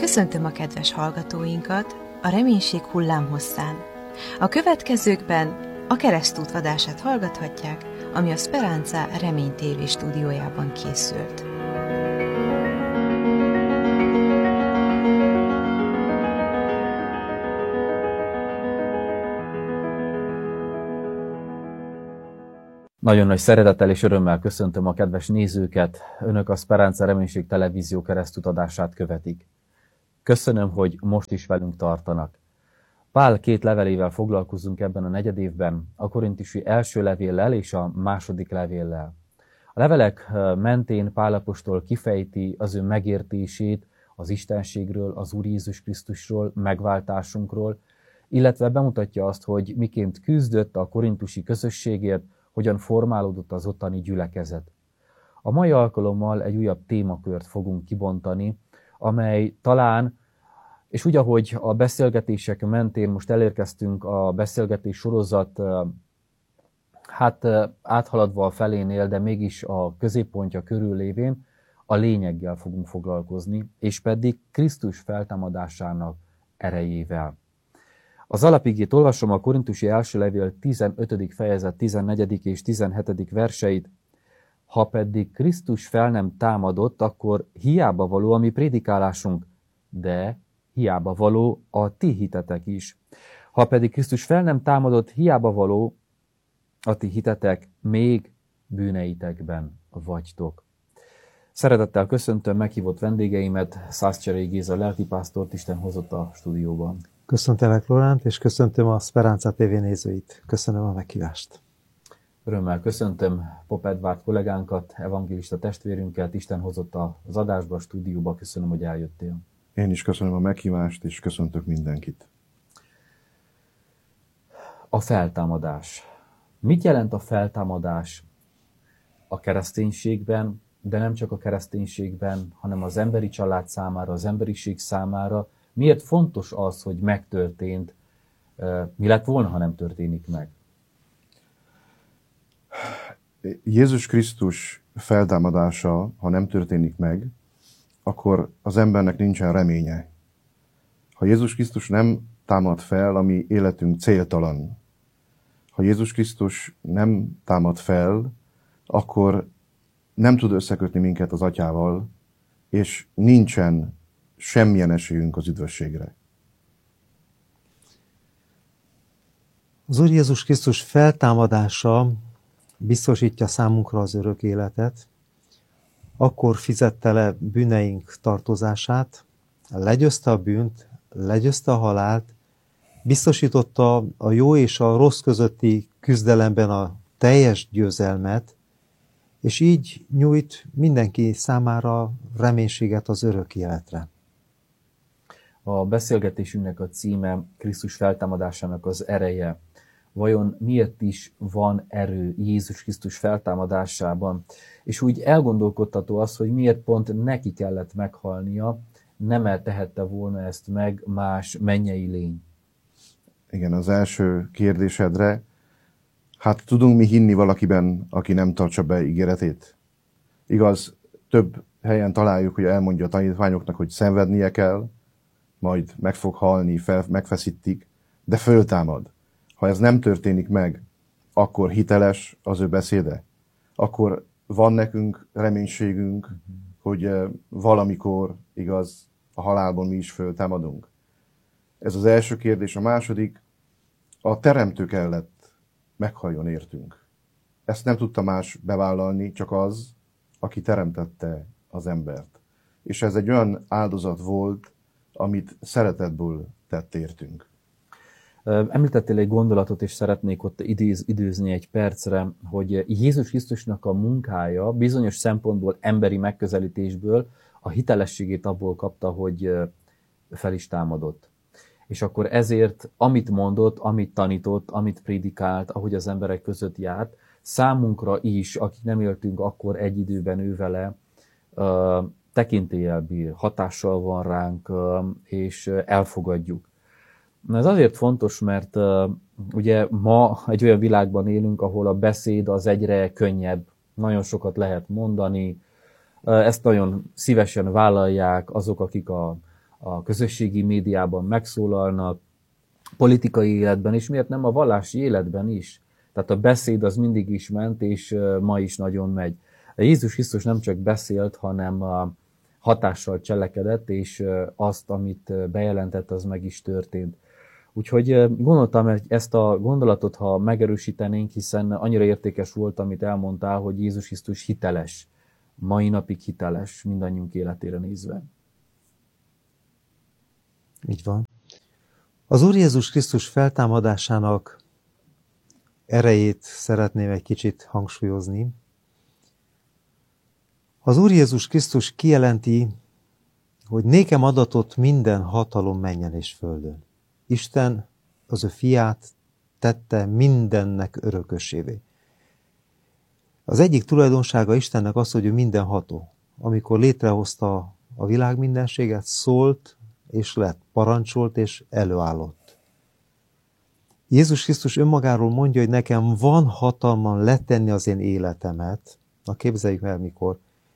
Köszöntöm a kedves hallgatóinkat a Reménység hullámhosszán. A következőkben a Keresztút vadását hallgathatják, ami a Speranza Remény TV stúdiójában készült. Nagyon nagy szeretettel és örömmel köszöntöm a kedves nézőket. Önök a Speranza Reménység televízió keresztutadását követik. Köszönöm, hogy most is velünk tartanak. Pál 2 levelével foglalkozunk ebben a negyedévben, a korintusi első levéllel és a második levéllel. A levelek mentén Pál apostol kifejti az ő megértését az Istenségről, az Úr Jézus Krisztusról, megváltásunkról, illetve bemutatja azt, hogy miként küzdött a korintusi közösségért, hogyan formálódott az ottani gyülekezet. A mai alkalommal egy újabb témakört fogunk kibontani, amely talán, és úgy, ahogy a beszélgetések mentén most elérkeztünk a beszélgetés sorozat, áthaladva a felénél, de mégis a középpontja körül lévén, a lényeggel fogunk foglalkozni, és pedig Krisztus feltámadásának erejével. Az alapigét olvasom, a korintusi első levél 15. fejezet 14. és 17. verseit. Ha pedig Krisztus fel nem támadott, akkor hiába való a mi prédikálásunk, de hiába való a ti hitetek is. Ha pedig Krisztus fel nem támadott, hiába való a ti hitetek, még bűneitekben vagytok. Szeretettel köszöntöm meghívott vendégeimet, Szászcseréi Géza lelkipásztort, Isten hozott a stúdióban. Köszöntelek, Loránt, és köszöntöm a Speranza TV nézőit. Köszönöm a meghívást. Örömmel köszöntöm Pop Edvárd kollégánkat, evangélista testvérünket, Isten hozott az adásba, a stúdióba. Köszönöm, hogy eljöttél. Én is köszönöm a meghívást, és köszöntök mindenkit. A feltámadás. Mit jelent a feltámadás a kereszténységben, de nem csak a kereszténységben, hanem az emberi család számára, az emberiség számára? Miért fontos az, hogy megtörtént? Mi lett volna, ha nem történik meg? Jézus Krisztus feltámadása, ha nem történik meg, akkor az embernek nincsen reménye. Ha Jézus Krisztus nem támad fel, a mi életünk céltalan. Ha Jézus Krisztus nem támad fel, akkor nem tud összekötni minket az Atyával, és nincsen semmilyen esélyünk az üdvösségre. Az Úr Jézus Krisztus feltámadása biztosítja számunkra az örök életet. Akkor fizette le bűneink tartozását, legyőzte a bűnt, legyőzte a halált, biztosította a jó és a rossz közötti küzdelemben a teljes győzelmet, és így nyújt mindenki számára reménységet az örök életre. A beszélgetésünknek a címe Krisztus feltámadásának az ereje. Vajon miért is van erő Jézus Krisztus feltámadásában? És úgy elgondolkodtató az, hogy miért pont neki kellett meghalnia, nem eltehette volna ezt meg más mennyei lény. Igen, az első kérdésedre, hát tudunk mi hinni valakiben, aki nem tartsa be ígéretét? Igaz, több helyen találjuk, hogy elmondja a tanítványoknak, hogy szenvednie kell, majd meg fog halni, megfeszítik, de föltámad. Ha ez nem történik meg, akkor hiteles az ő beszéde. Akkor van nekünk reménységünk, hogy valamikor, igaz, a halálban mi is föltámadunk. Ez az első kérdés. A második, a teremtő kellett meghaljon értünk. Ezt nem tudta más bevállalni, csak az, aki teremtette az embert. És ez egy olyan áldozat volt, amit szeretetből tett értünk. Említettél egy gondolatot, és szeretnék ott időzni egy percre, hogy Jézus Krisztusnak a munkája bizonyos szempontból, emberi megközelítésből a hitelességét abból kapta, hogy fel is támadott. És akkor ezért, amit mondott, amit tanított, amit prédikált, ahogy az emberek között járt, számunkra is, akik nem éltünk akkor egy időben ő vele, tekintéllyel bír, hatással van ránk, és elfogadjuk. Ez azért fontos, mert ugye ma egy olyan világban élünk, ahol a beszéd az egyre könnyebb, nagyon sokat lehet mondani, ezt nagyon szívesen vállalják azok, akik a a közösségi médiában megszólalnak, politikai életben, és miért nem a vallási életben is. Tehát a beszéd az mindig is ment, és ma is nagyon megy. Jézus Krisztus nem csak beszélt, hanem hatással cselekedett, és azt, amit bejelentett, az meg is történt. Úgyhogy gondoltam, hogy ezt a gondolatot, ha megerősítenénk, hiszen annyira értékes volt, amit elmondtál, hogy Jézus Krisztus hiteles, mai napig hiteles, mindannyiunk életére nézve. Így van. Az Úr Jézus Krisztus feltámadásának erejét szeretném egy kicsit hangsúlyozni. Az Úr Jézus Krisztus kijelenti, hogy nékem adatott minden hatalom mennyen és földön. Isten az ő fiát tette mindennek örökösévé. Az egyik tulajdonsága Istennek az, hogy ő mindenható. Amikor létrehozta a világ mindenséget, szólt és lett, parancsolt és előállott. Jézus Krisztus önmagáról mondja, hogy nekem van hatalmam letenni az én életemet. Na képzeljük el, mikor,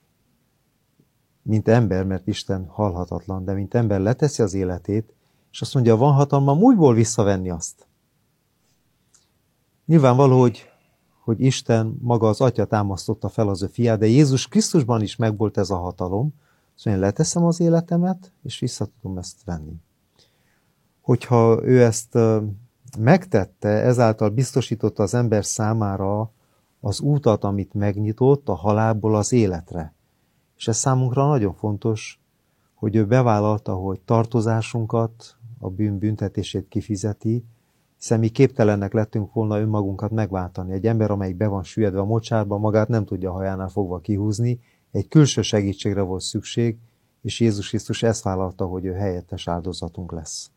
mint ember, mert Isten halhatatlan, de mint ember leteszi az életét, és azt mondja, van hatalmam újból visszavenni azt. Nyilvánvaló, hogy Isten maga az Atya támasztotta fel az ő fiát, de Jézus Krisztusban is megvolt ez a hatalom, szóval én leteszem az életemet, és vissza tudom ezt venni. Hogyha ő ezt megtette, ezáltal biztosította az ember számára az útat, amit megnyitott a halálból az életre. És ez számunkra nagyon fontos, hogy ő bevállalta, hogy tartozásunkat, a bűn büntetését kifizeti, hiszen mi képtelennek lettünk volna önmagunkat megváltani. Egy ember, amelyik be van süllyedve a mocsárba, magát nem tudja hajánál fogva kihúzni, egy külső segítségre volt szükség, és Jézus Krisztus ezt vállalta, hogy ő helyettes áldozatunk lesz.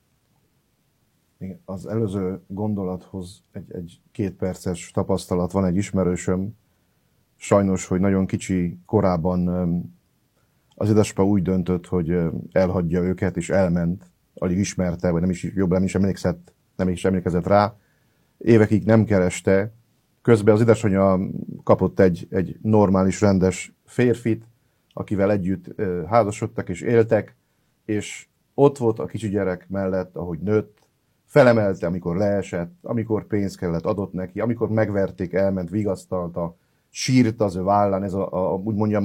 Az előző gondolathoz egy 2 perces tapasztalat van, egy ismerősöm, sajnos, hogy nagyon kicsi korában az édesapa úgy döntött, hogy elhagyja őket, és elment, alig ismerte, vagy nem is emlékezett rá, évekig nem kereste, közben az édesanyja kapott egy normális, rendes férfit, akivel együtt házasodtak és éltek, és ott volt a kicsi gyerek mellett, ahogy nőtt, felemelte, amikor leesett, amikor pénzt kellett, adott neki, amikor megverték, elment, vigasztalta, sírt az ő vállán, ez úgy mondjam,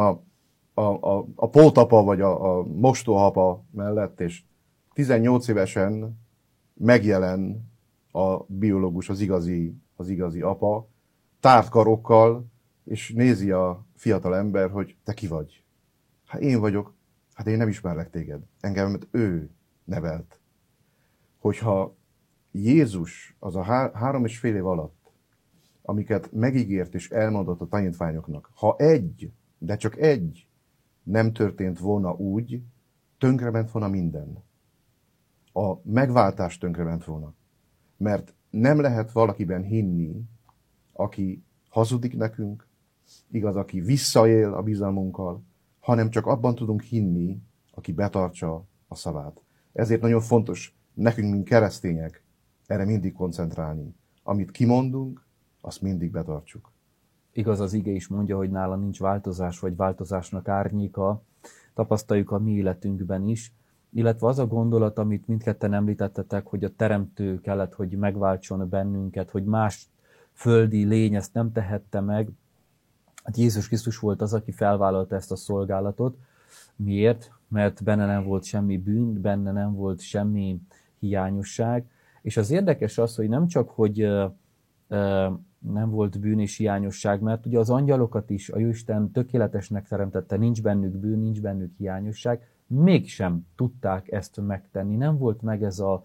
a pótapa vagy a mostóhapa mellett, és 18 évesen megjelen a biológus, az igazi apa, tárt karokkal, és nézi a fiatal ember, hogy te ki vagy? Hát én vagyok, hát én nem ismerlek téged. Engemet ő nevelt. Hogyha Jézus az a 3,5 év alatt, amiket megígért és elmondott a tanítványoknak, ha de csak egy nem történt volna úgy, tönkrement volna minden. A megváltás tönkrement volna. Mert nem lehet valakiben hinni, aki hazudik nekünk, igaz, aki visszaél a bizalmunkkal, hanem csak abban tudunk hinni, aki betartsa a szavát. Ezért nagyon fontos nekünk, mint keresztények, erre mindig koncentrálni. Amit kimondunk, azt mindig betartsuk. Igaz, az ige is mondja, hogy nála nincs változás, vagy változásnak árnyéka. Tapasztaljuk a mi életünkben is. Illetve az a gondolat, amit mindketten említettetek, hogy a Teremtő kellett, hogy megváltson bennünket, hogy más földi lény ezt nem tehette meg. Hát Jézus Krisztus volt az, aki felvállalta ezt a szolgálatot. Miért? Mert benne nem volt semmi bűn, benne nem volt semmi hiányosság. És az érdekes az, hogy nem csak, hogy nem volt bűn és hiányosság, mert ugye az angyalokat is a Jóisten tökéletesnek teremtette, nincs bennük bűn, nincs bennük hiányosság, mégsem tudták ezt megtenni. Nem volt meg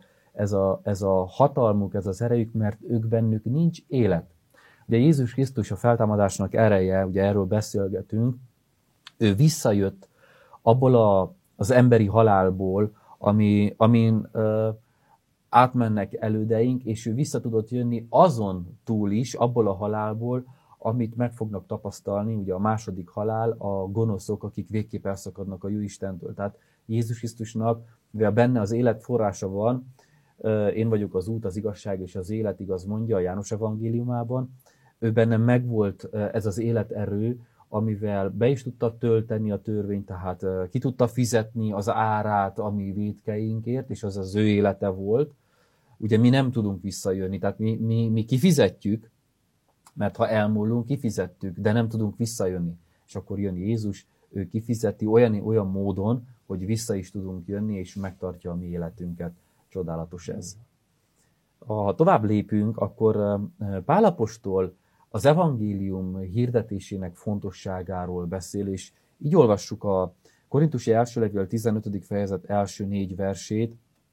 ez a hatalmuk, ez az erejük, mert ők bennük nincs élet. Ugye Jézus Krisztus a feltámadásnak ereje, ugye erről beszélgetünk, ő visszajött abból az emberi halálból, amin átmennek elődeink, és ő vissza tudott jönni azon túl is, abból a halálból, amit meg fognak tapasztalni, ugye a második halál, a gonoszok, akik végképp elszakadnak a Jóistentől. Tehát Jézus Krisztusnak, mivel benne az élet forrása van, én vagyok az út, az igazság és az élet, igaz mondja a János evangéliumában, ő benne megvolt ez az életerő, amivel be is tudta tölteni a törvényt, tehát ki tudta fizetni az árát a mi vétkeinkért, és az az ő élete volt. Ugye mi nem tudunk visszajönni, tehát mi kifizetjük, mert ha elmúlunk, kifizettük, de nem tudunk visszajönni. És akkor jön Jézus, ő kifizeti olyan módon, hogy vissza is tudunk jönni, és megtartja a mi életünket. Csodálatos ez. Ha tovább lépünk, akkor Pál apostol az evangélium hirdetésének fontosságáról beszél, és így olvassuk a Korintusi első levél 15. fejezet első 4 versét.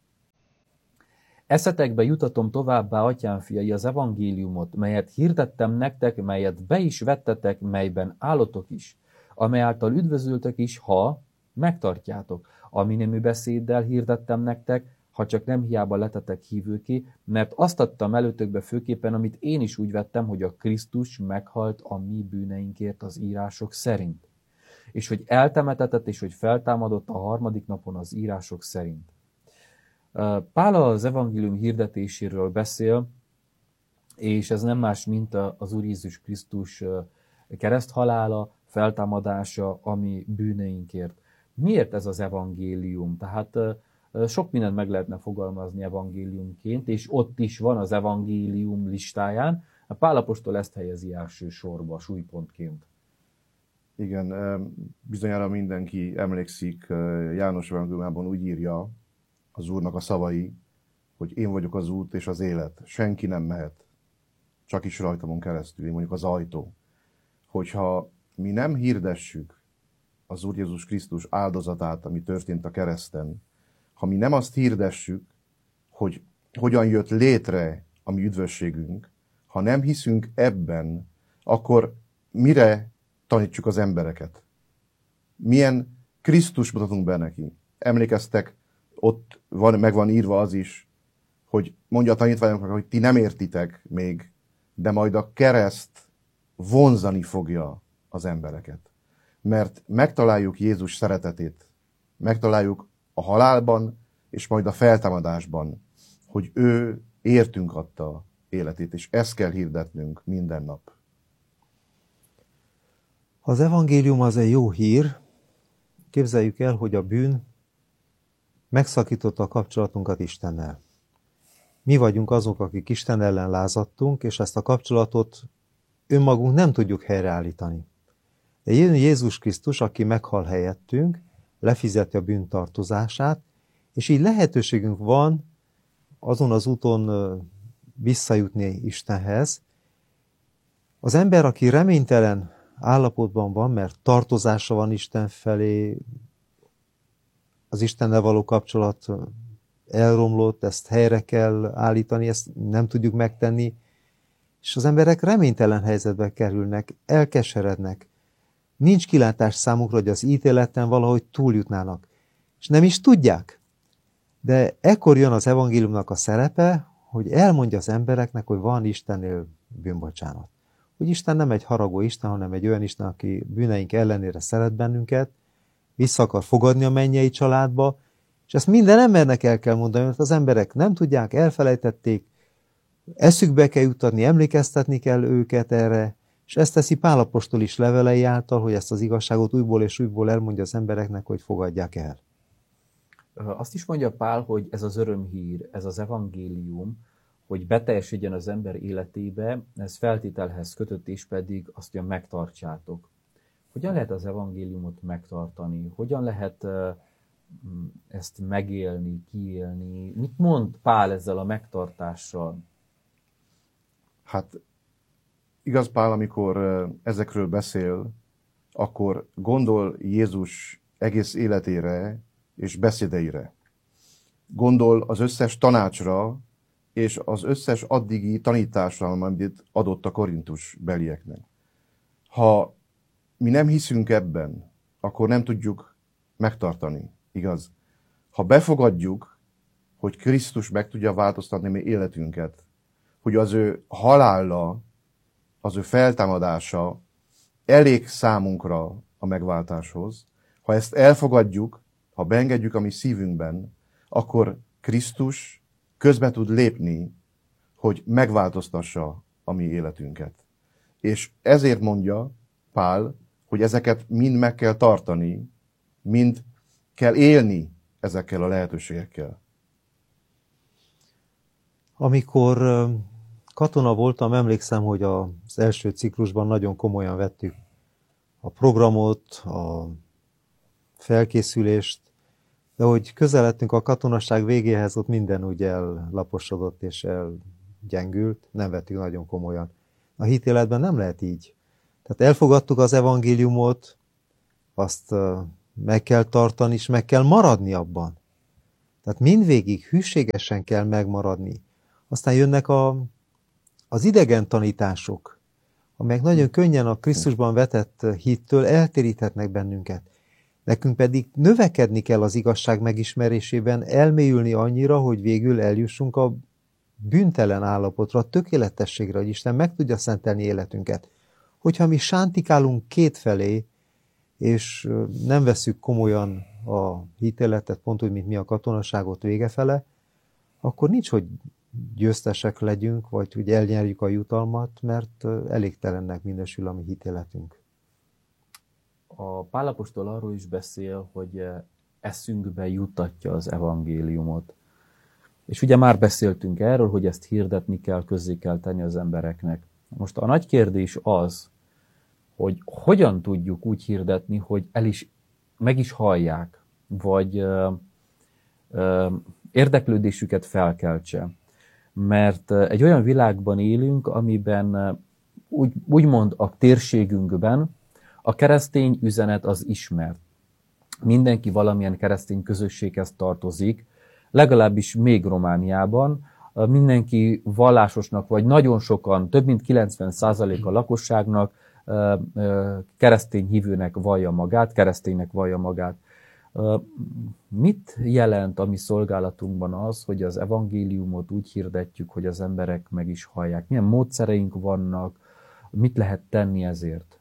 Eszetekbe jutatom továbbá, atyám fiai, az evangéliumot, melyet hirdettem nektek, melyet be is vettetek, melyben állotok is, amely által üdvözültök is, ha megtartjátok. Ami nemű beszéddel hirdettem nektek, ha csak nem hiába letetek hívőké, mert azt adtam előtökbe főképpen, amit én is úgy vettem, hogy a Krisztus meghalt a mi bűneinkért az írások szerint. És hogy eltemetetett, és hogy feltámadott a harmadik napon az írások szerint. Pál az evangélium hirdetéséről beszél, és ez nem más, mint az Úr Jézus Krisztus kereszthalála, feltámadása, ami bűneinkért. Miért ez az evangélium? Tehát sok mindent meg lehetne fogalmazni evangéliumként, és ott is van az evangélium listáján. A Pál apostol ezt helyezi első sorba, súlypontként. Igen, bizonyára mindenki emlékszik, János evangéliumában úgy írja az Úrnak a szavai, hogy én vagyok az út és az élet. Senki nem mehet, csak is rajtamon keresztül, én mondjuk az ajtó. Hogyha mi nem hirdessük az Úr Jézus Krisztus áldozatát, ami történt a kereszten, ha mi nem azt hirdessük, hogy hogyan jött létre a mi üdvösségünk, ha nem hiszünk ebben, akkor mire tanítsuk az embereket? Milyen Krisztus mutatunk be neki? Emlékeztek, ott meg van írva az is, hogy mondja a tanítványoknak, hogy ti nem értitek még, de majd a kereszt vonzani fogja az embereket. Mert megtaláljuk Jézus szeretetét, megtaláljuk a halálban, és majd a feltámadásban, hogy ő értünk adta életét, és ezt kell hirdetnünk minden nap. Az evangélium az egy jó hír. Képzeljük el, hogy a bűn megszakította a kapcsolatunkat Istennel. Mi vagyunk azok, akik Isten ellen lázadtunk, és ezt a kapcsolatot önmagunk nem tudjuk helyreállítani. De jön Jézus Krisztus, aki meghal helyettünk, lefizeti a bűn tartozását, és így lehetőségünk van azon az úton visszajutni Istenhez. Az ember, aki reménytelen állapotban van, mert tartozása van Isten felé, az Istennel való kapcsolat elromlott, ezt helyre kell állítani, ezt nem tudjuk megtenni, és az emberek reménytelen helyzetbe kerülnek, elkeserednek. Nincs kilátás számukra, hogy az ítéleten valahogy túljutnának. És nem is tudják. De ekkor jön az evangéliumnak a szerepe, hogy elmondja az embereknek, hogy van Istennél bűnbocsánat. Hogy Isten nem egy haragó Isten, hanem egy olyan Isten, aki bűneink ellenére szeret bennünket, vissza akar fogadni a mennyei családba, és ezt minden embernek el kell mondani, mert az emberek nem tudják, elfelejtették, eszükbe kell juttatni, emlékeztetni kell őket erre, és ezt teszi Pál apostol is levelei által, hogy ezt az igazságot újból és újból elmondja az embereknek, hogy fogadják el. Azt is mondja Pál, hogy ez az örömhír, ez az evangélium, hogy beteljesedjen az ember életébe, ez feltételhez kötött, és pedig azt, hogy megtartsátok. Hogyan lehet az evangéliumot megtartani? Hogyan lehet ezt megélni, kiélni? Mit mond Pál ezzel a megtartással? Hát igaz, Pál, amikor ezekről beszél, akkor gondol Jézus egész életére és beszédeire. Gondol az összes tanácsra és az összes addigi tanításra, amit adott a Korintus belieknek. Ha mi nem hiszünk ebben, akkor nem tudjuk megtartani, igaz? Ha befogadjuk, hogy Krisztus meg tudja változtatni mi életünket, hogy az ő halála, az ő feltámadása elég számunkra a megváltáshoz, ha ezt elfogadjuk, ha beengedjük a mi szívünkben, akkor Krisztus közbe tud lépni, hogy megváltoztassa a mi életünket. És ezért mondja Pál, hogy hogy ezeket mind meg kell tartani, mind kell élni ezekkel a lehetőségekkel. Amikor katona voltam, emlékszem, hogy az első ciklusban nagyon komolyan vettük a programot, a felkészülést, de hogy közeledtünk a katonasság végéhez, ott minden úgy ellaposodott és elgyengült, nem vettük nagyon komolyan. A hitéletben nem lehet így. Tehát elfogadtuk az evangéliumot, azt meg kell tartani, és meg kell maradni abban. Tehát mindvégig hűségesen kell megmaradni. Aztán jönnek az idegen tanítások, amelyek nagyon könnyen a Krisztusban vetett hittől eltéríthetnek bennünket. Nekünk pedig növekedni kell az igazság megismerésében, elmélyülni annyira, hogy végül eljussunk a bűntelen állapotra, a tökéletességre, hogy Isten meg tudja szentelni életünket. Hogyha mi sántikálunk kétfelé, és nem vesszük komolyan a hitéletet, pont úgy, mint mi a katonaságot végefele, akkor nincs, hogy győztesek legyünk, vagy hogy elnyerjük a jutalmat, mert elégtelennek minősül a mi hitéletünk. A Pál apostol arról is beszél, hogy eszünkbe juttatja az evangéliumot. És ugye már beszéltünk erről, hogy ezt hirdetni kell, közzé kell tenni az embereknek. Most a nagy kérdés az, hogy hogyan tudjuk úgy hirdetni, hogy meg is hallják, vagy érdeklődésüket felkeltse. Mert egy olyan világban élünk, amiben úgymond a térségünkben a keresztény üzenet az ismert. Mindenki valamilyen keresztény közösséghez tartozik, legalábbis még Romániában, mindenki vallásosnak, vagy nagyon sokan, több mint 90% a lakosságnak keresztény hívőnek vallja magát, kereszténynek vallja magát. Mit jelent a mi szolgálatunkban az, hogy az evangéliumot úgy hirdetjük, hogy az emberek meg is hallják? Milyen módszereink vannak? Mit lehet tenni ezért?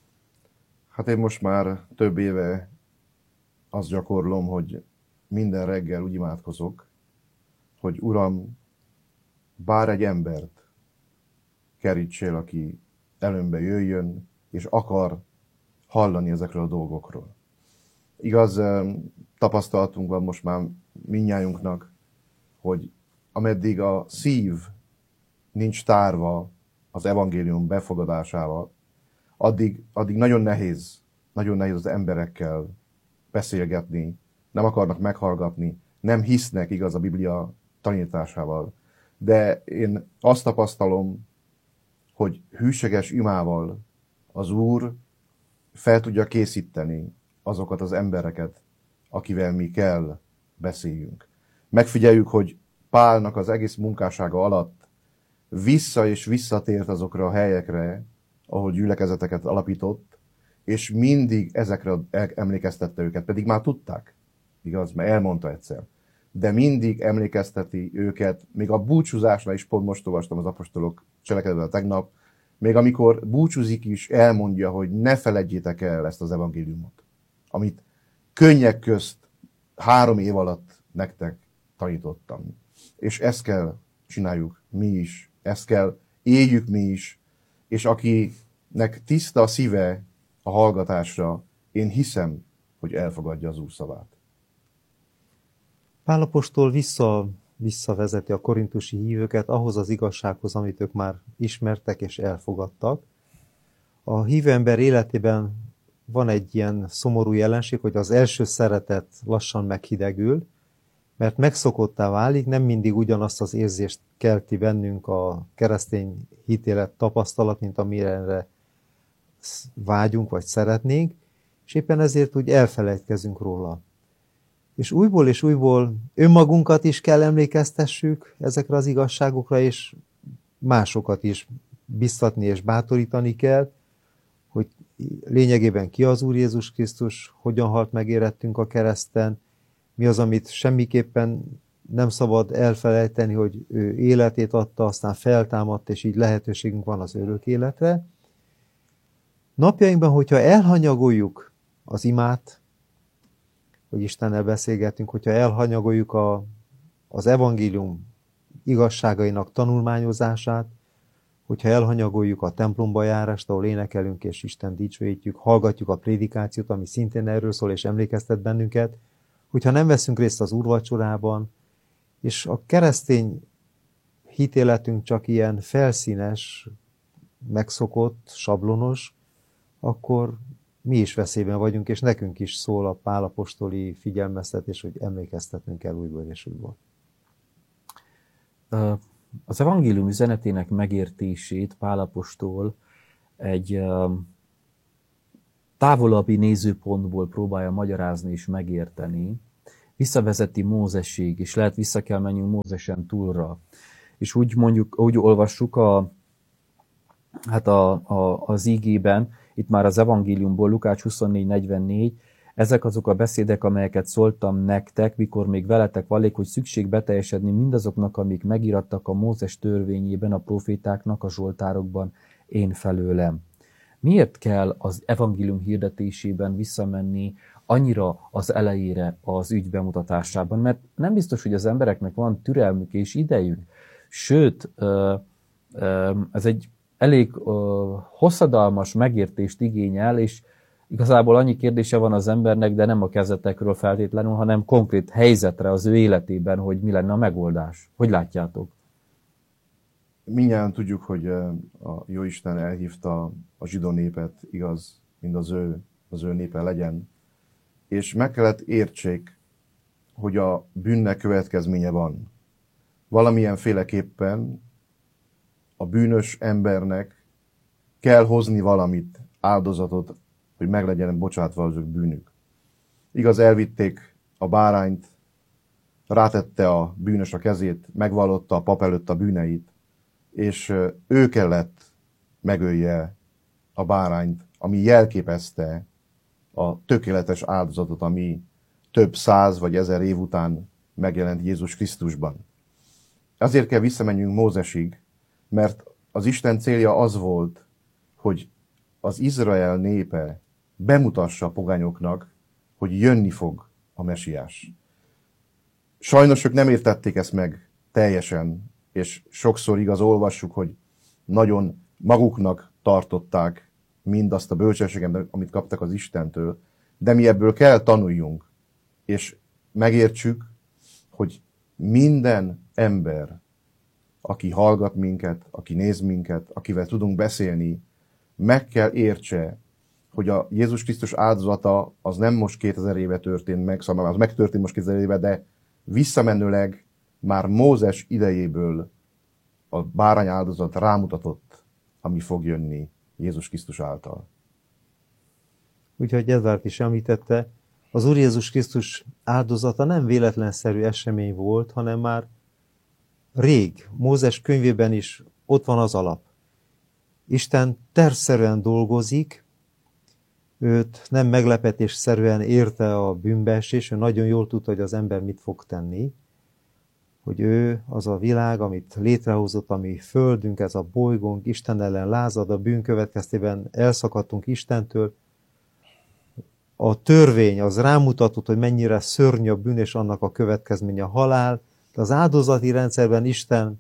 Hát én most már több éve azt gyakorlom, hogy minden reggel úgy imádkozok, hogy Uram, bár egy embert kerítsél, aki előmbe jöjjön, és akar hallani ezekről a dolgokról. Igaz, tapasztalatunk van most már mindnyájunknak, hogy ameddig a szív nincs tárva az evangélium befogadásával, addig nagyon nehéz az emberekkel beszélgetni, nem akarnak meghallgatni, nem hisznek igaz a Biblia tanításával. De én azt tapasztalom, hogy hűséges imával az Úr fel tudja készíteni azokat az embereket, akivel mi kell beszéljünk. Megfigyeljük, hogy Pálnak az egész munkássága alatt vissza és visszatért azokra a helyekre, ahol gyülekezeteket alapított, és mindig ezekre emlékeztette őket, pedig már tudták, igaz, mert elmondta egyszer. De mindig emlékezteti őket, még a búcsúzásnál is, pont most olvastam az apostolok cselekedetben tegnap, még amikor búcsúzik is, elmondja, hogy ne feledjétek el ezt az evangéliumot, amit könnyek közt 3 év alatt nektek tanítottam. És ezt kell csináljuk mi is, ezt kell éljük mi is, és akinek tiszta a szíve a hallgatásra, én hiszem, hogy elfogadja az Úr szavát. Pál apostol visszavezeti a korintusi hívőket ahhoz az igazsághoz, amit ők már ismertek és elfogadtak. A hívő ember életében van egy ilyen szomorú jelenség, hogy az első szeretet lassan meghidegül, mert megszokottá válik, nem mindig ugyanazt az érzést kelti bennünk a keresztény hitélet tapasztalat, mint amire vágyunk vagy szeretnénk, és éppen ezért úgy elfelejtkezünk róla. És újból önmagunkat is kell emlékeztessük ezekre az igazságokra, és másokat is biztatni és bátorítani kell, hogy lényegében ki az Úr Jézus Krisztus, hogyan halt meg érettünk a kereszten, mi az, amit semmiképpen nem szabad elfelejteni, hogy ő életét adta, aztán feltámadt, és így lehetőségünk van az örök életre. Napjainkban, hogyha elhanyagoljuk az imát, hogy Istennel beszélgetünk, hogyha elhanyagoljuk az evangélium igazságainak tanulmányozását, hogyha elhanyagoljuk a templomba járást, ahol énekelünk és Isten dicsőítjük, hallgatjuk a prédikációt, ami szintén erről szól és emlékeztet bennünket, hogyha nem veszünk részt az úrvacsorában, és a keresztény hitéletünk csak ilyen felszínes, megszokott, sablonos, akkor mi is veszélyben vagyunk, és nekünk is szól a Pál apostoli figyelmeztetés, hogy emlékeztetnünk kell újból és újból. Az evangélium üzenetének megértését Pál apostol egy távolabbi nézőpontból próbálja magyarázni és megérteni. Visszavezeti Mózesig, és lehet vissza kell menjünk Mózesen túlra. És úgy olvassuk az ígében, itt már az evangéliumból, Lukács 24:44, ezek azok a beszédek, amelyeket szóltam nektek, mikor még veletek valék, hogy szükség beteljesedni mindazoknak, amik megirattak a Mózes törvényében, a profétáknak, a zsoltárokban, én felőlem. Miért kell az evangélium hirdetésében visszamenni annyira az elejére az ügy bemutatásában? Mert nem biztos, hogy az embereknek van türelmük és idejük. Sőt, ez egy elég hosszadalmas megértést igényel, és igazából annyi kérdése van az embernek, de nem a kezdetekről feltétlenül, hanem konkrét helyzetre az ő életében, hogy mi lenne a megoldás. Hogy látjátok? Mindjárt tudjuk, hogy a Jóisten elhívta a zsidó népet, igaz, mind az ő népe legyen. És meg kellett értsék, hogy a bűnnek következménye van. Valamilyen féleképpen a bűnös embernek kell hozni valamit, áldozatot, hogy meg legyen bocsátva az ő bűnük. Igaz, elvitték a bárányt, rátette a bűnös a kezét, megvallotta a pap előtt a bűneit, és ő kellett megölje a bárányt, ami jelképezte a tökéletes áldozatot, ami több 100 vagy 1000 év után megjelent Jézus Krisztusban. Azért kell visszamenjünk Mózesig, mert az Isten célja az volt, hogy az Izrael népe bemutassa a pogányoknak, hogy jönni fog a mesiás. Sajnos ők nem értették ezt meg teljesen, és sokszor igaz olvassuk, hogy nagyon maguknak tartották mindazt a bölcsességet, amit kaptak az Istentől, de mi ebből kell tanuljunk, és megértsük, hogy minden ember, aki hallgat minket, aki néz minket, akivel tudunk beszélni, meg kell értse, hogy a Jézus Krisztus áldozata az nem most 2000 éve történt meg, szóval az megtörtént most 2000 éve, de visszamenőleg már Mózes idejéből a bárány áldozat rámutatott, ami fog jönni Jézus Krisztus által. Úgyhogy Edvard is említette, az Úr Jézus Krisztus áldozata nem véletlenszerű esemény volt, hanem már rég, Mózes könyvében is ott van az alap. Isten tervszerűen dolgozik, őt nem meglepetésszerűen érte a bűnbeesés, ő nagyon jól tudta, hogy az ember mit fog tenni, hogy ő az a világ, amit létrehozott, ami földünk, ez a bolygónk, Isten ellen lázad, a bűn következtében elszakadtunk Istentől. A törvény az rámutatott, hogy mennyire szörnyű a bűn, és annak a következménye a halál. De az áldozati rendszerben Isten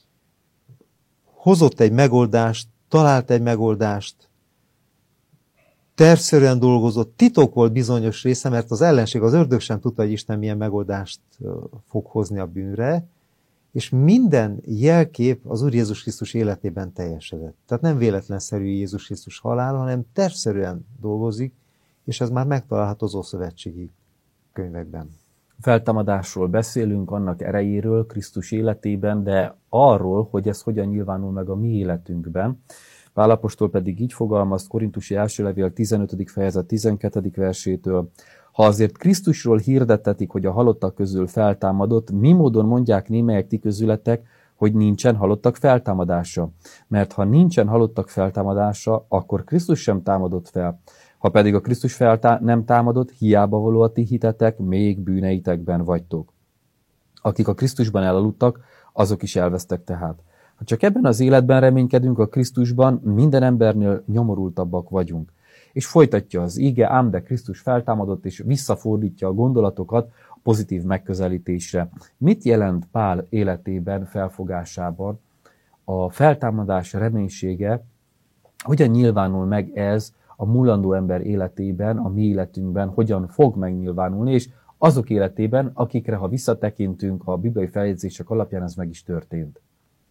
hozott egy megoldást, talált egy megoldást, tervszerűen dolgozott, titok volt bizonyos része, mert az ellenség, az ördög sem tudta, hogy Isten milyen megoldást fog hozni a bűnre, és minden jelkép az Úr Jézus Krisztus életében teljesedett. Tehát nem véletlenszerű Jézus Krisztus halál, hanem tervszerűen dolgozik, és ez már megtalálható az Ószövetségi könyvekben. Feltámadásról beszélünk, annak erejéről Krisztus életében, de arról, hogy ez hogyan nyilvánul meg a mi életünkben. Pál apostol pedig így fogalmaz, Korintusi első levél 15. fejezet 12. versétől: ha azért Krisztusról hirdettetik, hogy a halottak közül feltámadott, mi módon mondják némelyek ti közületek, hogy nincsen halottak feltámadása? Mert ha nincsen halottak feltámadása, akkor Krisztus sem támadott fel. Ha pedig a Krisztus nem támadott, hiába való a ti hitetek, még bűneitekben vagytok. Akik a Krisztusban elaludtak, azok is elvesztek tehát. Ha csak ebben az életben reménykedünk a Krisztusban, minden embernél nyomorultabbak vagyunk. És folytatja az íge, ám de Krisztus feltámadott, és visszafordítja a gondolatokat a pozitív megközelítésre. Mit jelent Pál életében, felfogásában a feltámadás reménysége, hogyan nyilvánul meg ez a mulandó ember életében, a mi életünkben, hogyan fog megnyilvánulni, és azok életében, akikre, ha visszatekintünk a bibliai feljegyzések alapján, ez meg is történt.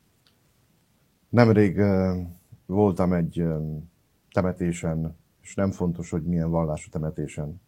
Nemrég voltam egy temetésen, és nem fontos, hogy milyen vallású temetésen.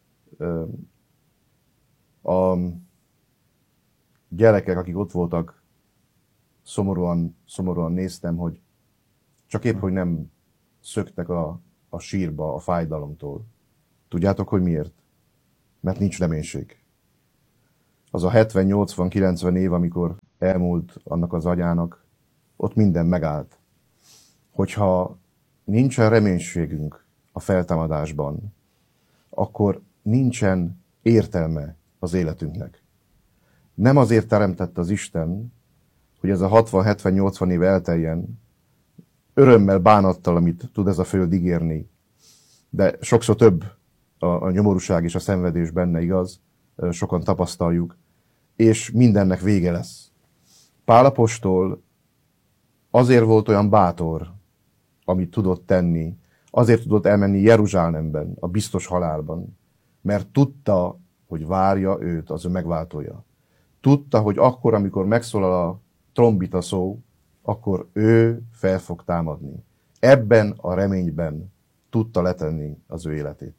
A gyerekek, akik ott voltak, szomorúan néztem, hogy csak épp, hogy nem szöktek a sírba a fájdalomtól. Tudjátok, hogy miért? Mert nincs reménység. Az a 70-80-90 év, amikor elmúlt annak az agyának, ott minden megállt. Hogyha nincsen reménységünk a feltámadásban, akkor nincsen értelme az életünknek. Nem azért teremtett az Isten, hogy ez a 60-70-80 év elteljen, örömmel, bánattal, amit tud ez a föld ígérni. De sokszor több a nyomorúság és a szenvedés benne, igaz? Sokan tapasztaljuk. És mindennek vége lesz. Pál apostol azért volt olyan bátor, amit tudott tenni, azért tudott elmenni Jeruzsálemben, a biztos halálban, mert tudta, hogy várja őt az ő megváltója. Tudta, hogy akkor, amikor megszólal a trombita szó, akkor ő fel fog támadni. Ebben a reményben tudta letenni az ő életét.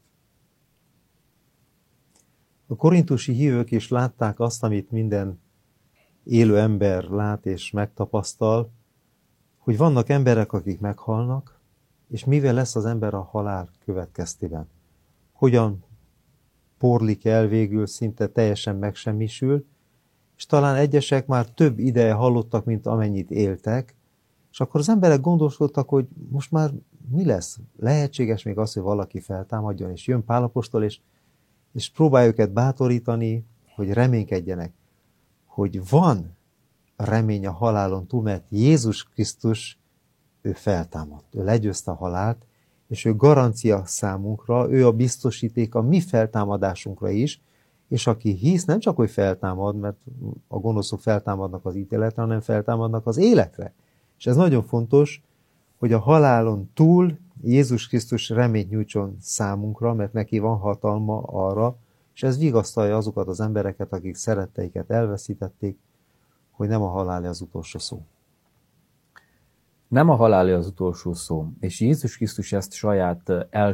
A korintusi hívők is látták azt, amit minden élő ember lát és megtapasztal, hogy vannak emberek, akik meghalnak, és mivel lesz az ember a halál következtében? Hogyan porlik el végül, szinte teljesen megsemmisül, és talán egyesek már több ideje hallottak, mint amennyit éltek, és akkor az emberek gondoskodtak, hogy most már mi lesz? Lehetséges még az, hogy valaki feltámadjon, és jön Pál apostol, és próbálja őket bátorítani, hogy reménykedjenek, hogy van remény a halálon túl, mert Jézus Krisztus, ő feltámadt, ő legyőzte a halált, és ő garancia számunkra, ő a biztosíték a mi feltámadásunkra is, és aki hisz, nem csak, hogy feltámad, mert a gonoszok feltámadnak az ítéletre, hanem feltámadnak az életre. És ez nagyon fontos, hogy a halálon túl Jézus Krisztus reményt nyújtson számunkra, mert neki van hatalma arra, és ez vigasztalja azokat az embereket, akik szeretteiket elveszítették, hogy nem a halál az utolsó szó. Nem a halál az utolsó szó. És Jézus Krisztus ezt saját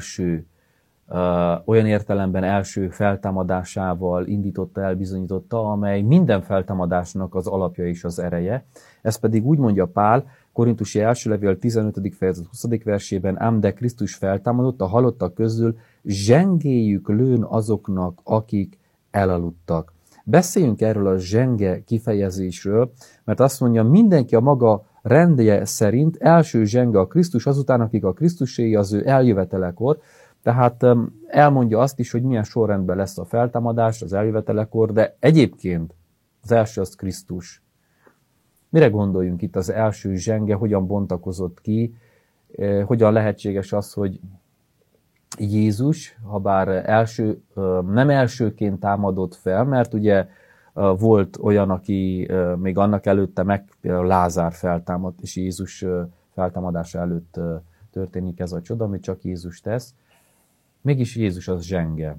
olyan értelemben első feltámadásával indította el, bizonyította, amely minden feltámadásnak az alapja és az ereje. Ez pedig úgy mondja Pál, Korintusi első levél 15. fejezet 20. versében, ám de Krisztus feltámadott, a halottak közül zsengéjük lőn azoknak, akik elaludtak. Beszéljünk erről a zsenge kifejezésről, mert azt mondja, mindenki a maga rendje szerint első zsenge a Krisztus, azután akik a Krisztuséi az ő eljövetelekor. Tehát elmondja azt is, hogy milyen sorrendben lesz a feltámadás, az eljövetelekor, de egyébként az első az Krisztus. Mire gondoljunk itt az első zsenge, hogyan bontakozott ki, hogyan lehetséges az, hogy Jézus, ha bár nem elsőként támadott fel, mert ugye volt olyan, aki még annak előtte például Lázár feltámadt, és Jézus feltámadása előtt történik ez a csoda, amit csak Jézus tesz. Mégis Jézus az zsenge.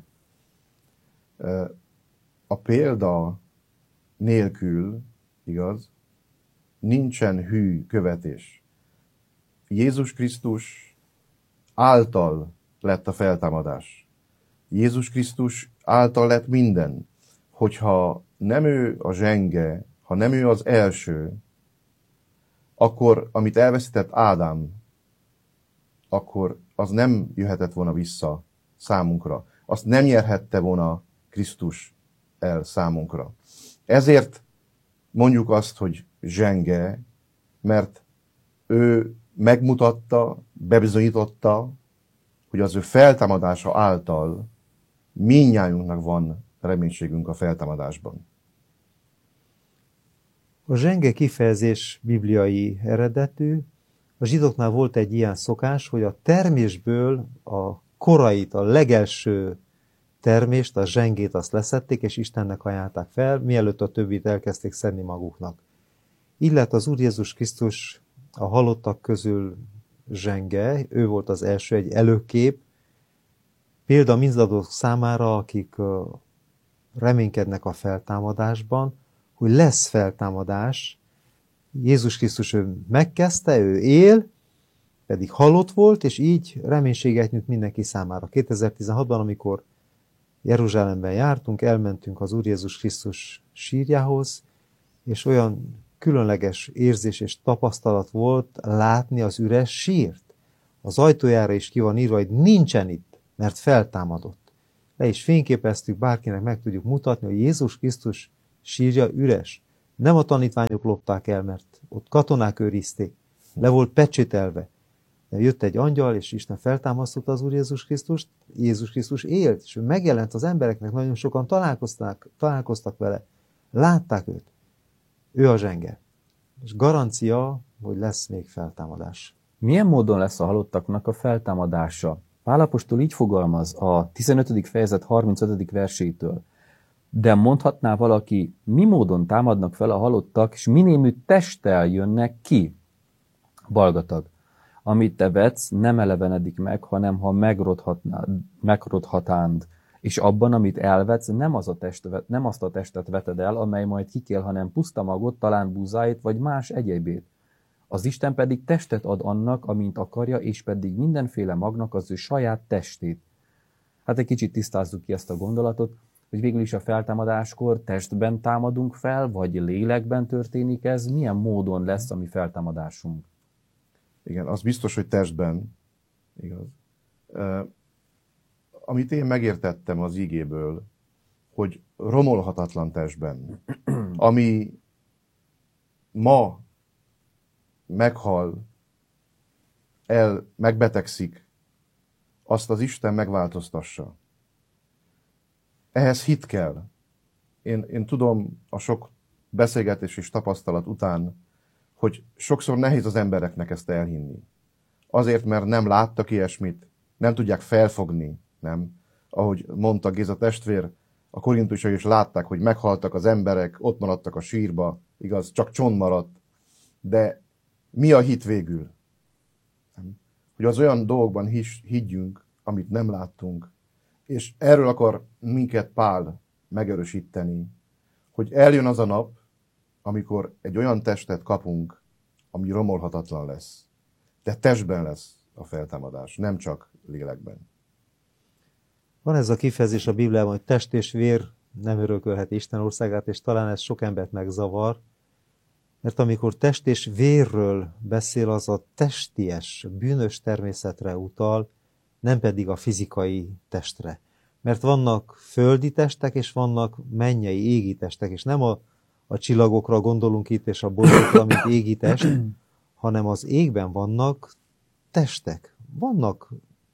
A példa nélkül, igaz, nincsen hű követés. Jézus Krisztus által lett a feltámadás. Jézus Krisztus által lett minden. Hogyha nem ő a zsenge, ha nem ő az első, akkor amit elveszített Ádám, akkor az nem jöhetett volna vissza számunkra. Azt nem nyerhette volna Krisztus el számunkra. Ezért mondjuk azt, hogy zsenge, mert ő megmutatta, bebizonyította, hogy az ő feltámadása által mindnyájunknak van reménységünk a feltámadásban. A zsenge kifejezés bibliai eredetű. A zsidóknál volt egy ilyen szokás, hogy a termésből a korait, a legelső termést, a zsengét azt leszették, és Istennek ajánlták fel, mielőtt a többit elkezdték szedni maguknak. Így lett az Úr Jézus Krisztus a halottak közül zsenge, ő volt az első, egy előkép, példa mindazok számára, akik reménykednek a feltámadásban, hogy lesz feltámadás. Jézus Krisztus ő megkezdte, ő él, pedig halott volt, és így reménységet nyújt mindenki számára. 2016-ban, amikor Jeruzsálemben jártunk, elmentünk az Úr Jézus Krisztus sírjához, és olyan különleges érzés és tapasztalat volt látni az üres sírt. Az ajtójára is ki van írva, hogy nincsen itt, mert feltámadott. Le is fényképeztük, bárkinek meg tudjuk mutatni, hogy Jézus Krisztus sírja üres. Nem a tanítványok lopták el, mert ott katonák őrizték. Le volt pecsételve. De jött egy angyal, és Isten feltámasztotta az Úr Jézus Krisztust. Jézus Krisztus élt, és ő megjelent az embereknek, nagyon sokan találkoztak vele. Látták őt. Ő a zsenge. És garancia, hogy lesz még feltámadás. Milyen módon lesz a halottaknak a feltámadása? Pál apostol így fogalmaz a 15. fejezet 35. versétől. De mondhatná valaki, mi módon támadnak fel a halottak, és minémű testtel jönnek ki? Balgatag. Amit te vetsz, nem elevenedik meg, hanem ha megrodhatánd, és abban, amit elvetsz, nem azt a testet veted el, amely majd kikél, hanem puszta magot, talán búzáit, vagy más egyébét. Az Isten pedig testet ad annak, amint akarja, és pedig mindenféle magnak az ő saját testét. Hát egy kicsit tisztázzuk ki ezt a gondolatot, hogy végül is a feltámadáskor testben támadunk fel, vagy lélekben történik ez, milyen módon lesz a mi feltámadásunk? Igen, az biztos, hogy testben, igaz. Amit én megértettem az igéből, hogy romolhatatlan testben, ami ma meghal, megbetegszik, azt az Isten megváltoztassa. Ehhez hit kell. Én tudom a sok beszélgetés és tapasztalat után, hogy sokszor nehéz az embereknek ezt elhinni. Azért, mert nem láttak ilyesmit, nem tudják felfogni, nem? Ahogy mondta Géza testvér, a korintusai is látták, hogy meghaltak az emberek, ott maradtak a sírba, igaz, csak csont maradt. De mi a hit végül? Nem? Hogy az olyan dolgokban higgyünk, amit nem láttunk. És erről akar minket Pál megerősíteni, hogy eljön az a nap, amikor egy olyan testet kapunk, ami romolhatatlan lesz. De testben lesz a feltámadás, nem csak lélekben. Van ez a kifejezés a Bibliában, hogy test és vér nem örökölheti Isten országát, és talán ez sok embert megzavar, mert amikor test és vérről beszél, az a testies, bűnös természetre utal, nem pedig a fizikai testre. Mert vannak földi testek, és vannak mennyei, égi testek, és nem a csillagokra gondolunk itt, és a bolygókra, mint égi test, hanem az égben vannak testek. Vannak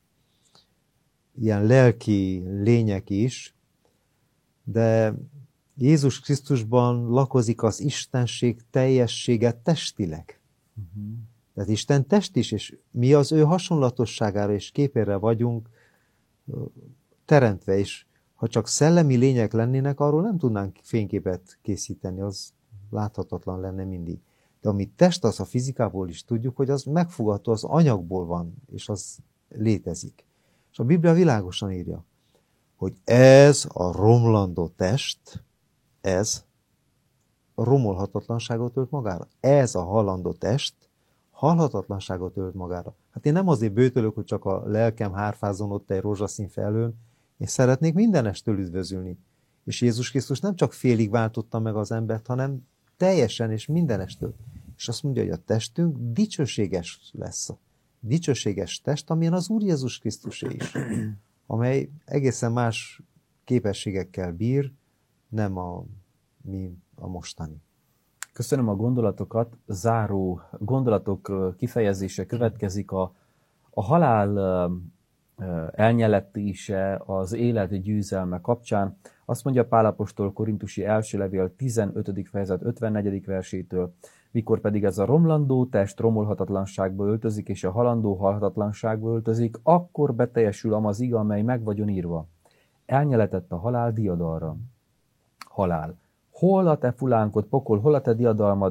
ilyen lelki lények is, de Jézus Krisztusban lakozik az istenség teljessége testileg. Tehát Isten test is, és mi az ő hasonlatosságára és képére vagyunk teremtve, és ha csak szellemi lények lennének, arról nem tudnánk fényképet készíteni, az láthatatlan lenne mindig. De ami test, az a fizikából is tudjuk, hogy az megfogható, az anyagból van, és az létezik. És a Biblia világosan írja, hogy ez a romlandó test, ez a romolhatatlanságot ölt magára. Ez a halandó test halhatatlanságot ölt magára. Hát én nem azért bőtölök, hogy csak a lelkem hárfázon ott egy rózsaszín felhőn, én szeretnék mindenestől üdvözülni. És Jézus Krisztus nem csak félig váltotta meg az embert, hanem teljesen és mindenestől. És azt mondja, hogy a testünk dicsőséges lesz. Dicsőséges test, amilyen az Úr Jézus Krisztusé is, amely egészen más képességekkel bír, nem a mostani. Köszönöm a gondolatokat. Záró gondolatok kifejezése következik. A halál elnyelettése, az élet győzelme kapcsán. Azt mondja Pál apostol Korintusi első levél 15. fejezet 54. versétől, mikor pedig ez a romlandó test romolhatatlanságba öltözik, és a halandó halhatatlanságba öltözik, akkor beteljesül az ige, amely meg vagyon írva. Elnyeletett a halál diadalra. Halál. Hol a te fulánkod, pokol, hol a te diadalmad?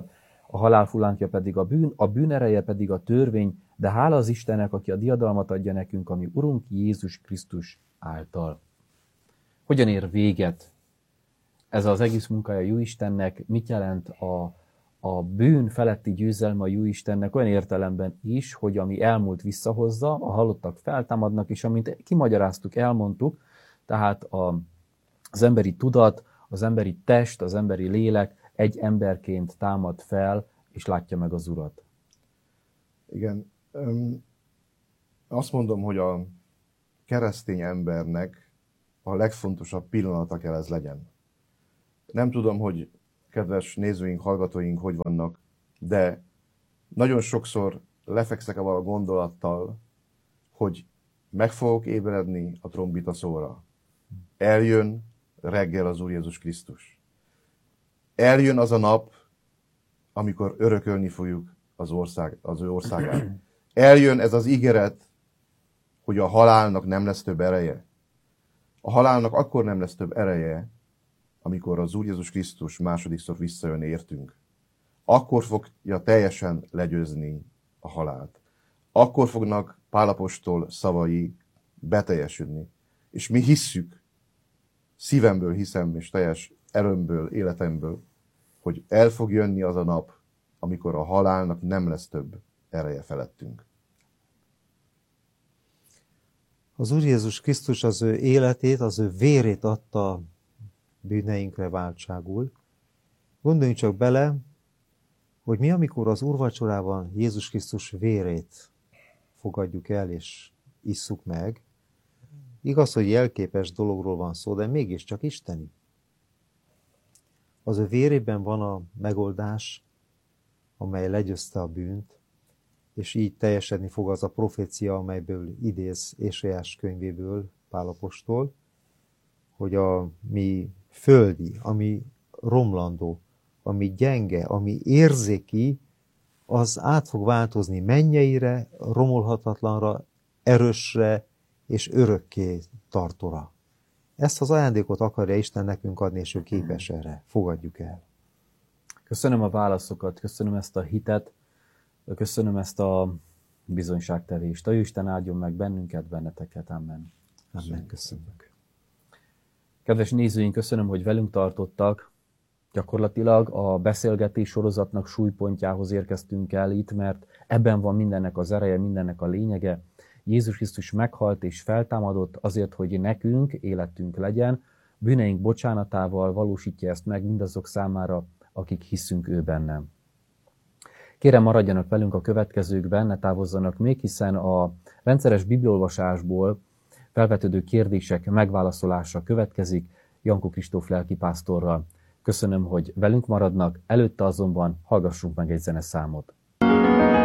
a halál fulánkja pedig a bűn, a bűn ereje pedig a törvény, de hála az Istennek, aki a diadalmat adja nekünk, ami Urunk Jézus Krisztus által. Hogyan ér véget ez az egész munkája Jóistennek? Mit jelent a bűn feletti győzelme a Jóistennek olyan értelemben is, hogy ami elmúlt visszahozza, a halottak feltámadnak, és amint kimagyaráztuk, elmondtuk, tehát az emberi tudat, az emberi test, az emberi lélek egy emberként támad fel, és látja meg az Urat. Igen. Azt mondom, hogy a keresztény embernek a legfontosabb pillanata kell ez legyen. Nem tudom, hogy kedves nézőink, hallgatóink hogy vannak, de nagyon sokszor lefekszek avval a gondolattal, hogy meg fogok ébredni a trombita szóra. Eljön reggel az Úr Jézus Krisztus. Eljön az a nap, amikor örökölni fogjuk az ő országát. Eljön ez az ígéret, hogy a halálnak nem lesz több ereje. A halálnak akkor nem lesz több ereje, amikor az Úr Jézus Krisztus másodikszor visszajön értünk. Akkor fogja teljesen legyőzni a halált. Akkor fognak Pál apostol szavai beteljesülni. És mi hisszük, szívemből hiszem, és teljes erőmből, életemből, hogy el fog jönni az a nap, amikor a halálnak nem lesz több ereje felettünk. Az Úr Jézus Krisztus az ő életét, az ő vérét adta bűneinkre váltságul. Gondoljunk csak bele, hogy mi, amikor az úrvacsorában Jézus Krisztus vérét fogadjuk el és isszuk meg, igaz, hogy jelképes dologról van szó, de mégiscsak isteni. Az ő vérében van a megoldás, amely legyőzte a bűnt, és így teljesedni fog az a profécia, amelyből idéz Ézsaiás könyvéből Pál apostol, hogy a mi földi, ami romlandó, ami gyenge, ami érzéki, az át fog változni mennyeire, romolhatatlanra, erősre és örökké tartóra. Ezt az ajándékot akarja Isten nekünk adni, és ő képes erre. Fogadjuk el. Köszönöm a válaszokat, köszönöm ezt a hitet, köszönöm ezt a bizonyságtevést. A Isten áldjon meg bennünket, benneteket. Amen. Amen. Köszönjük. Kedves nézőink, köszönöm, hogy velünk tartottak. Gyakorlatilag a beszélgetés sorozatnak súlypontjához érkeztünk el itt, mert ebben van mindennek az ereje, mindennek a lényege. Jézus Krisztus meghalt és feltámadott azért, hogy nekünk életünk legyen. Bűneink bocsánatával valósítja ezt meg mindazok számára, akik hiszünk ő bennem. Kérem, maradjanak velünk a következőkben, ne távozzanak még, hiszen a rendszeres bibliaolvasásból felvetődő kérdések megválaszolása következik Jankó Kristóf lelkipásztorral. Köszönöm, hogy velünk maradnak, előtte azonban hallgassunk meg egy zeneszámot.